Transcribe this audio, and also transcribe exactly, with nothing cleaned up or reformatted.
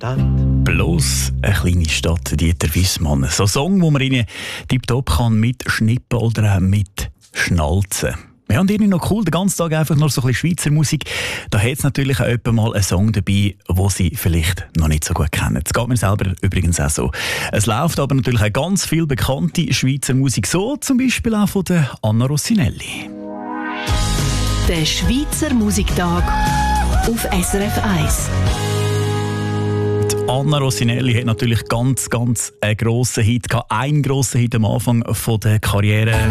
Stadt. Bloß eine kleine Stadt, Dieter Wissmann. So ein Song, wo man rein tiptop kann mit Schnippen oder auch mit Schnalzen. Ja, und irgendwie noch cool, den ganzen Tag einfach nur so ein bisschen Schweizer Musik. Da hat es natürlich auch jemand mal einen Song dabei, den Sie vielleicht noch nicht so gut kennen. Das geht mir selber übrigens auch so. Es läuft aber natürlich auch ganz viel bekannte Schweizer Musik, so zum Beispiel auch von der Anna Rossinelli. Der Schweizer Musiktag auf S R F eins. Anna Rossinelli hat natürlich ganz, ganz einen grossen Hit gehabt. Einen grossen Hit am Anfang von der Karriere.